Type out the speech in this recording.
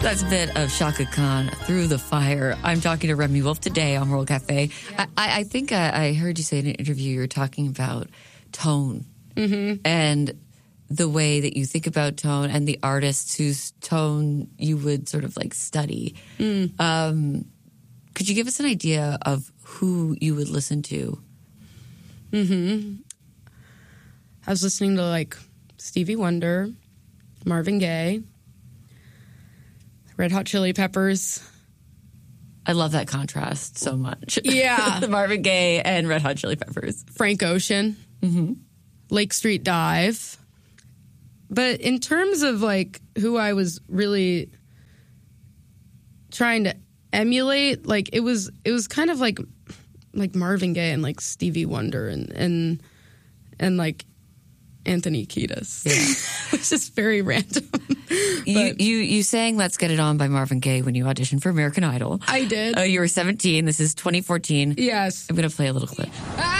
That's a bit of Shaka Khan, Through the Fire. I'm talking to Remi Wolf today on World Cafe. I think I heard you say in an interview you were talking about tone and the way that you think about tone and the artists whose tone you would sort of like study. Could you give us an idea of who you would listen to? I was listening to like Stevie Wonder, Marvin Gaye, Red Hot Chili Peppers. I love that contrast so much. Yeah. The Marvin Gaye and Red Hot Chili Peppers. Frank Ocean. Lake Street Dive. But in terms of like who I was really trying to emulate, like it was kind of like Marvin Gaye and like Stevie Wonder and like Anthony Kiedis. Yeah. Which is very random. You sang Let's Get It On by Marvin Gaye when you auditioned for American Idol. I did. You were 17. This is 2014. Yes. I'm going to play a little clip.